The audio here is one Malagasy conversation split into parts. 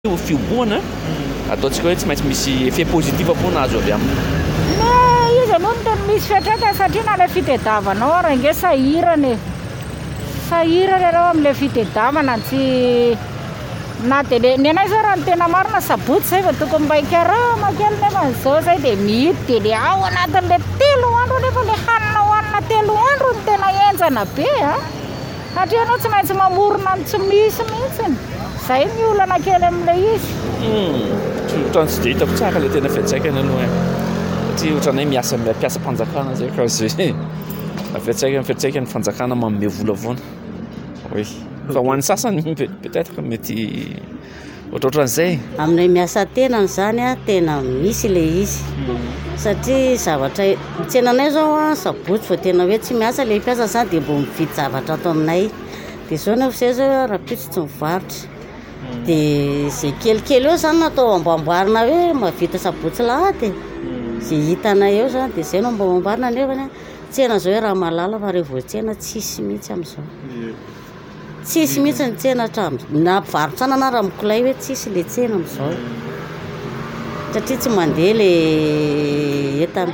fioboana ataontsika hoe tsy maintsy misy effet positif foana azo avy aminy. Izy aloha no tena misy fiatraikany satria na le fitediavanao raha inge sahirana ianao amin'le fitediavana tsy na dia ny anay zao raha ny tena marina sabotsy zay fa tokony mba hikarama kely nefa zao zay dia mity dia le ao anatin'le 3 andro nefa le hanina hohanina 3 andro ny tena enjana be satria anao tsy maintsy mamorona ny tsy misy mihitsiny. Zay ny olana kely amin'le izy. Ohatrany tsy dia hitako tsara le tena fiatsaikany aloha satria ohatranay miasa mpanjakana zay ka zay fiatsaikany fanjakana manome vola foana. Oui. Fa ho an'ny sasany peut-être mety ohatran'izay. Aminay miasa tenany zany tena misy le izy. Satria zavatra tsenanay zao sabotsy fa tena hoe tsy miasa le mpiasa zany dia mbo mividy zavatra ato aminay. Dia zao nefa zay zao rapitso tsy mivarotra. Dia zay kelikely eo zany natao amboamboarina hoe mavita sabotsy lahady. Zay hitanay eo zany dia zay no mba amboarina nefa tsena zao hoe raha malala fa rehevo tsena tsisy mihitsy amin'izao. Tsisy mihitsy ny tsena na mpivarotrana na raha mikolay hoe tsisy le tsena amin'izao. Satria tsy mandeha le entana.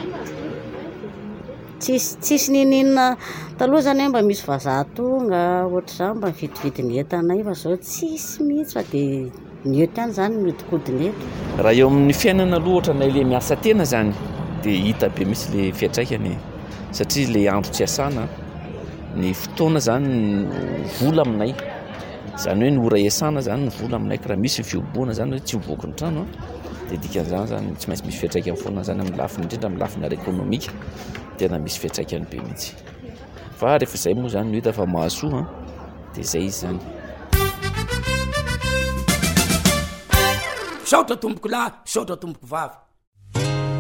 Tsisy ninina taloha zany mba misy vazaha tonga ohatr'izany mba vidividiny entanay fa zao tsisy mihitsy fa dia ny eto ihany zany miodikodiny eto. Raha eo amin'ny fiainana aloha ohatranay le miasa tena zany dia hita be misy le fiantraikany satria le andro tsy asana ny fotoana zany vola aminay. Zany hoe ny ora iasana zany ny vola aminay ka raha misy fioboana zany hoe tsy mivoaka ny trano dia dikan'izany zany tsy maintsy misy fiantraikany foana zany amin'ny lafiny indrindra amin'ny lafiny ara-ekônômika tena misy fiantraikany be mihitsy. Fa rehefa izay moa zany no hita fa mahasoa dia izay izy zany. Saotra tomboko lahy, saotra tomboko vavy.